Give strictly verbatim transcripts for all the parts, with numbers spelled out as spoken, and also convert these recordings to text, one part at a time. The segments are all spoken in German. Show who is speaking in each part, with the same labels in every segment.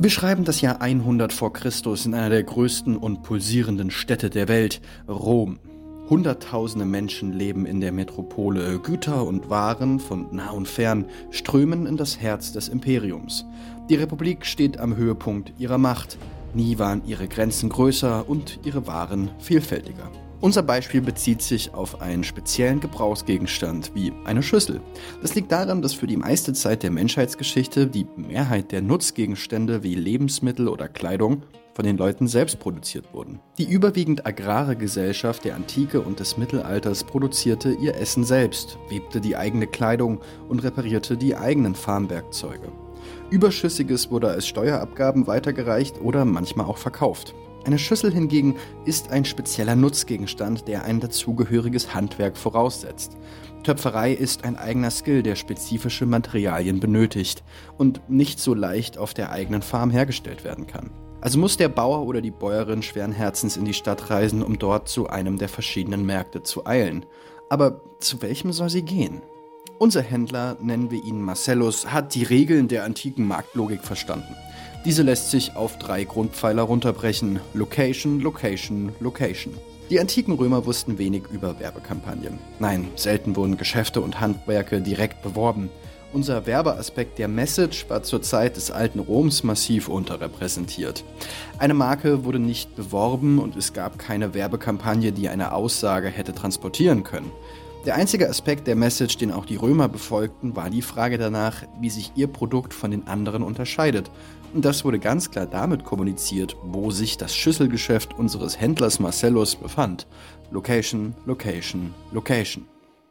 Speaker 1: Wir schreiben das Jahr hundert vor Christus in einer der größten und pulsierenden Städte der Welt, Rom. Hunderttausende Menschen leben in der Metropole. Güter und Waren von nah und fern strömen in das Herz des Imperiums. Die Republik steht am Höhepunkt ihrer Macht. Nie waren ihre Grenzen größer und ihre Waren vielfältiger. Unser Beispiel bezieht sich auf einen speziellen Gebrauchsgegenstand wie eine Schüssel. Das liegt daran, dass für die meiste Zeit der Menschheitsgeschichte die Mehrheit der Nutzgegenstände wie Lebensmittel oder Kleidung von den Leuten selbst produziert wurden. Die überwiegend agrare Gesellschaft der Antike und des Mittelalters produzierte ihr Essen selbst, webte die eigene Kleidung und reparierte die eigenen Farmwerkzeuge. Überschüssiges wurde als Steuerabgaben weitergereicht oder manchmal auch verkauft. Eine Schüssel hingegen ist ein spezieller Nutzgegenstand, der ein dazugehöriges Handwerk voraussetzt. Töpferei ist ein eigener Skill, der spezifische Materialien benötigt und nicht so leicht auf der eigenen Farm hergestellt werden kann. Also muss der Bauer oder die Bäuerin schweren Herzens in die Stadt reisen, um dort zu einem der verschiedenen Märkte zu eilen. Aber zu welchem soll sie gehen? Unser Händler, nennen wir ihn Marcellus, hat die Regeln der antiken Marktlogik verstanden. Diese lässt sich auf drei Grundpfeiler runterbrechen: Location, Location, Location. Die antiken Römer wussten wenig über Werbekampagnen. Nein, selten wurden Geschäfte und Handwerke direkt beworben. Unser Werbeaspekt der Message war zur Zeit des alten Roms massiv unterrepräsentiert. Eine Marke wurde nicht beworben und es gab keine Werbekampagne, die eine Aussage hätte transportieren können. Der einzige Aspekt der Message, den auch die Römer befolgten, war die Frage danach, wie sich ihr Produkt von den anderen unterscheidet. Und das wurde ganz klar damit kommuniziert, wo sich das Schüsselgeschäft unseres Händlers Marcellus befand. Location, Location, Location.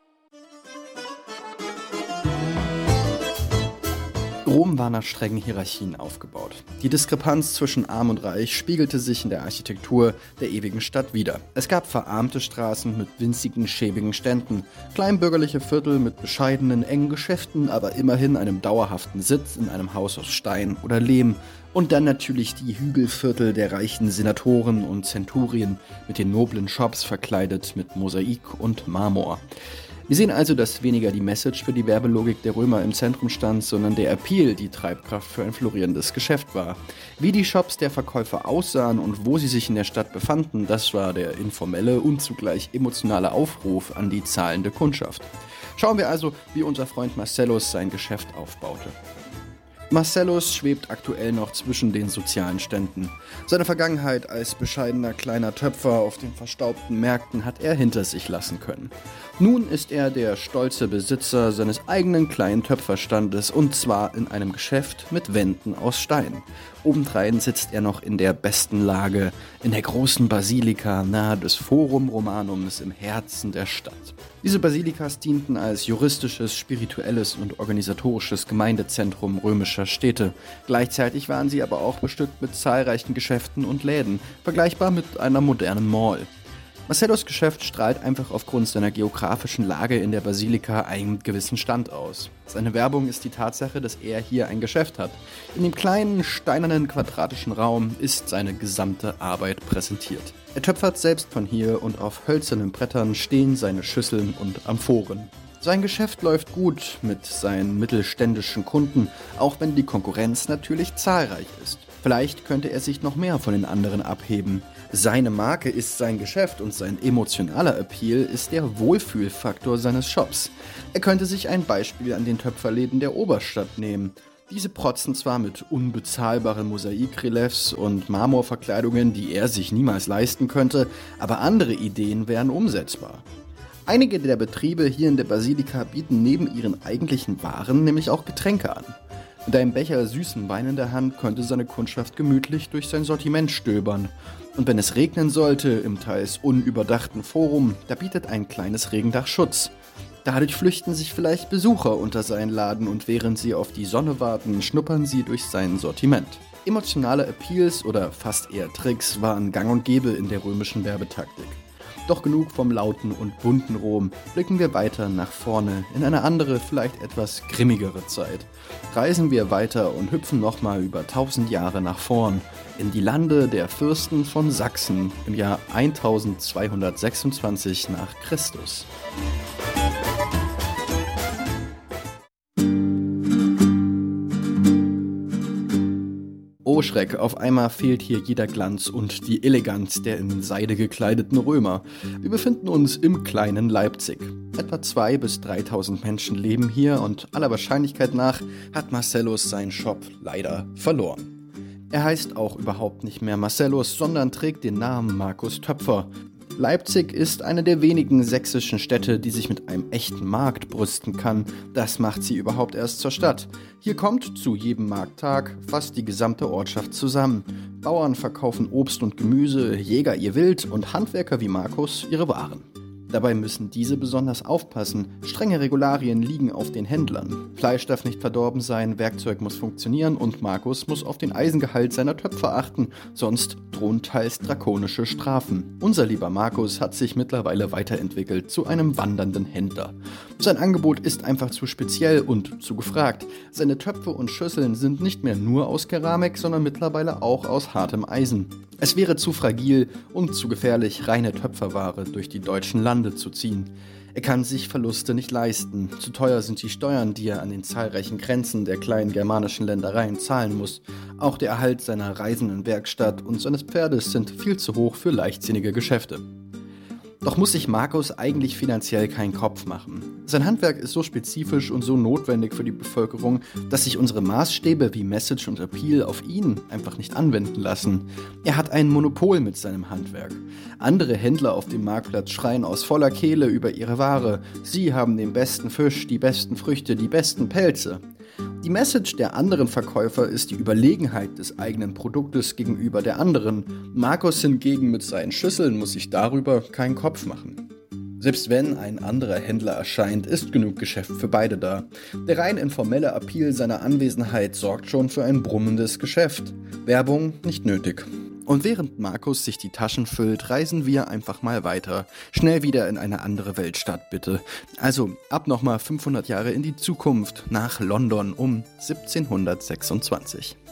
Speaker 1: Rom war nach strengen Hierarchien aufgebaut. Die Diskrepanz zwischen Arm und Reich spiegelte sich in der Architektur der ewigen Stadt wider. Es gab verarmte Straßen mit winzigen, schäbigen Ständen, kleinbürgerliche Viertel mit bescheidenen, engen Geschäften, aber immerhin einem dauerhaften Sitz in einem Haus aus Stein oder Lehm. Und dann natürlich die Hügelviertel der reichen Senatoren und Zenturien mit den noblen Shops verkleidet mit Mosaik und Marmor. Wir sehen also, dass weniger die Message für die Werbelogik der Römer im Zentrum stand, sondern der Appeal die Treibkraft für ein florierendes Geschäft war. Wie die Shops der Verkäufer aussahen und wo sie sich in der Stadt befanden, das war der informelle und zugleich emotionale Aufruf an die zahlende Kundschaft. Schauen wir also, wie unser Freund Marcellus sein Geschäft aufbaute. Marcellus schwebt aktuell noch zwischen den sozialen Ständen. Seine Vergangenheit als bescheidener kleiner Töpfer auf den verstaubten Märkten hat er hinter sich lassen können. Nun ist er der stolze Besitzer seines eigenen kleinen Töpferstandes und zwar in einem Geschäft mit Wänden aus Stein. Obendrein sitzt er noch in der besten Lage, in der großen Basilika nahe des Forum Romanums im Herzen der Stadt. Diese Basilikas dienten als juristisches, spirituelles und organisatorisches Gemeindezentrum römischer Städte. Gleichzeitig waren sie aber auch bestückt mit zahlreichen Geschäften und Läden, vergleichbar mit einer modernen Mall. Marcellus' Geschäft strahlt einfach aufgrund seiner geografischen Lage in der Basilika einen gewissen Stand aus. Seine Werbung ist die Tatsache, dass er hier ein Geschäft hat. In dem kleinen, steinernen, quadratischen Raum ist seine gesamte Arbeit präsentiert. Er töpfert selbst von hier und auf hölzernen Brettern stehen seine Schüsseln und Amphoren. Sein Geschäft läuft gut mit seinen mittelständischen Kunden, auch wenn die Konkurrenz natürlich zahlreich ist. Vielleicht könnte er sich noch mehr von den anderen abheben. Seine Marke ist sein Geschäft und sein emotionaler Appeal ist der Wohlfühlfaktor seines Shops. Er könnte sich ein Beispiel an den Töpferläden der Oberstadt nehmen. Diese protzen zwar mit unbezahlbaren Mosaikreliefs und Marmorverkleidungen, die er sich niemals leisten könnte, aber andere Ideen wären umsetzbar. Einige der Betriebe hier in der Basilika bieten neben ihren eigentlichen Waren nämlich auch Getränke an. Mit einem Becher süßen Wein in der Hand könnte seine Kundschaft gemütlich durch sein Sortiment stöbern. Und wenn es regnen sollte, im teils unüberdachten Forum, da bietet ein kleines Regendach Schutz. Dadurch flüchten sich vielleicht Besucher unter seinen Laden und während sie auf die Sonne warten, schnuppern sie durch sein Sortiment. Emotionale Appeals oder fast eher Tricks waren gang und gäbe in der römischen Werbetaktik. Doch genug vom lauten und bunten Rom, blicken wir weiter nach vorne in eine andere, vielleicht etwas grimmigere Zeit. Reisen wir weiter und hüpfen nochmal über tausend Jahre nach vorn, in die Lande der Fürsten von Sachsen im Jahr eintausendzweihundertsechsundzwanzig nach Christus. Oh Schreck, auf einmal fehlt hier jeder Glanz und die Eleganz der in Seide gekleideten Römer. Wir befinden uns im kleinen Leipzig. Etwa zweitausend bis dreitausend Menschen leben hier und aller Wahrscheinlichkeit nach hat Marcellus seinen Shop leider verloren. Er heißt auch überhaupt nicht mehr Marcellus, sondern trägt den Namen Markus Töpfer. Leipzig ist eine der wenigen sächsischen Städte, die sich mit einem echten Markt brüsten kann. Das macht sie überhaupt erst zur Stadt. Hier kommt zu jedem Markttag fast die gesamte Ortschaft zusammen. Bauern verkaufen Obst und Gemüse, Jäger ihr Wild und Handwerker wie Markus ihre Waren. Dabei müssen diese besonders aufpassen. Strenge Regularien liegen auf den Händlern. Fleisch darf nicht verdorben sein, Werkzeug muss funktionieren und Markus muss auf den Eisengehalt seiner Töpfer achten, sonst drohen teils drakonische Strafen. Unser lieber Markus hat sich mittlerweile weiterentwickelt zu einem wandernden Händler. Sein Angebot ist einfach zu speziell und zu gefragt. Seine Töpfe und Schüsseln sind nicht mehr nur aus Keramik, sondern mittlerweile auch aus hartem Eisen. Es wäre zu fragil und zu gefährlich, reine Töpferware durch die deutschen Lande zu ziehen. Er kann sich Verluste nicht leisten. Zu teuer sind die Steuern, die er an den zahlreichen Grenzen der kleinen germanischen Ländereien zahlen muss. Auch der Erhalt seiner reisenden Werkstatt und seines Pferdes sind viel zu hoch für leichtsinnige Geschäfte. Doch muss sich Markus eigentlich finanziell keinen Kopf machen. Sein Handwerk ist so spezifisch und so notwendig für die Bevölkerung, dass sich unsere Maßstäbe wie Message und Appeal auf ihn einfach nicht anwenden lassen. Er hat ein Monopol mit seinem Handwerk. Andere Händler auf dem Marktplatz schreien aus voller Kehle über ihre Ware. Sie haben den besten Fisch, die besten Früchte, die besten Pelze. Die Message der anderen Verkäufer ist die Überlegenheit des eigenen Produktes gegenüber der anderen. Markus hingegen mit seinen Schüsseln muss sich darüber keinen Kopf machen. Selbst wenn ein anderer Händler erscheint, ist genug Geschäft für beide da. Der rein informelle Appeal seiner Anwesenheit sorgt schon für ein brummendes Geschäft. Werbung nicht nötig. Und während Markus sich die Taschen füllt, reisen wir einfach mal weiter. Schnell wieder in eine andere Weltstadt, bitte. Also ab nochmal fünfhundert Jahre in die Zukunft, nach London um siebzehnhundertsechsundzwanzig.